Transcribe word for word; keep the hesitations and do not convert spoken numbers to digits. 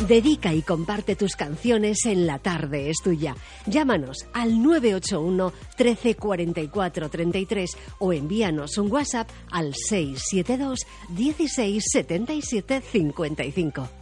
Dedica y comparte tus canciones en La Tarde es Tuya. Llámanos al nueve ocho uno, trece, cuarenta y cuatro, treinta y tres o envíanos un WhatsApp al seis siete dos, dieciséis, setenta y siete, cincuenta y cinco.